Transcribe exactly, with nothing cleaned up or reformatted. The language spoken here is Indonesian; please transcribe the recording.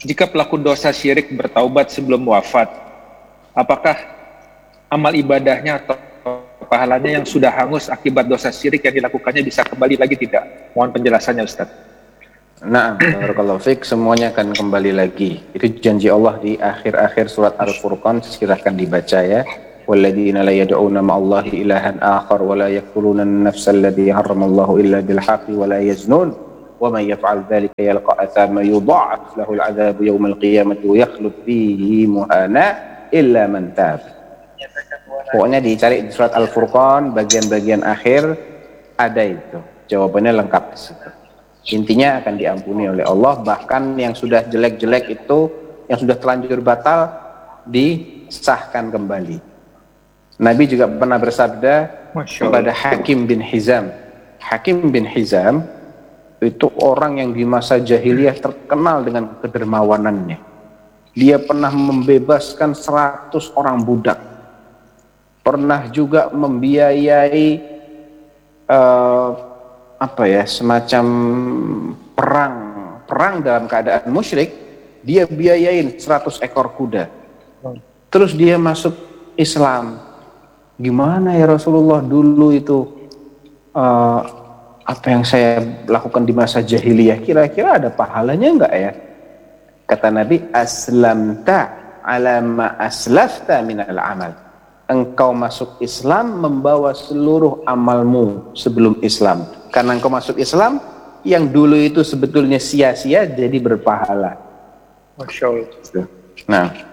jika pelaku dosa syirik bertaubat sebelum wafat, apakah amal ibadahnya atau pahalanya yang sudah hangus akibat dosa syirik yang dilakukannya bisa kembali lagi tidak? Mohon penjelasannya, Ustaz. Nah, barakallahu fiik, semuanya akan kembali lagi. Itu janji Allah di akhir-akhir surat Al-Furqan, silahkan dibaca ya. Walladzina la yad'una ma'allahi ilahan akhar wa la yaqtuluna an-nafsa allati harramallahu illa bil haqqi wa la yaznun wa man yaf'al dhalika yalqa athama yudha'af lahu al-'adzabu yawmal qiyamati wa yakhlud fihi muhana illa man tab. Pokoknya dicari di surat Al-Furqan bagian-bagian akhir ada itu. Jawabannya lengkap di situ. Intinya akan diampuni oleh Allah, bahkan yang sudah jelek-jelek itu, yang sudah terlanjur batal, disahkan kembali. Nabi juga pernah bersabda kepada Hakim bin Hizam. Hakim bin Hizam itu orang yang di masa jahiliyah terkenal dengan kedermawanannya. Dia pernah membebaskan seratus orang budak. Pernah juga membiayai uh, apa ya, semacam perang perang dalam keadaan musyrik. Dia biayain seratus ekor kuda. Terus dia masuk Islam. Gimana ya Rasulullah, dulu itu uh, apa yang saya lakukan di masa jahiliyah kira-kira ada pahalanya enggak ya? Kata Nabi, aslamta ala ma aslafta minal amal. Engkau masuk Islam membawa seluruh amalmu sebelum Islam. Karena engkau masuk Islam, yang dulu itu sebetulnya sia-sia jadi berpahala. Masya Allah. Nah,